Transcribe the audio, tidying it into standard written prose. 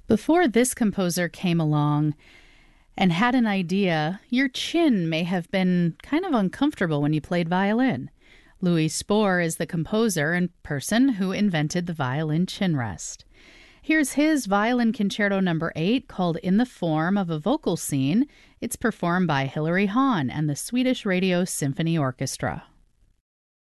Before this composer came along and had an idea, your chin may have been kind of uncomfortable when you played violin. Louis Spohr is the composer and person who invented the violin chin rest. Here's his Violin Concerto No. 8 called In the Form of a Vocal Scene. It's performed by Hilary Hahn and the Swedish Radio Symphony Orchestra.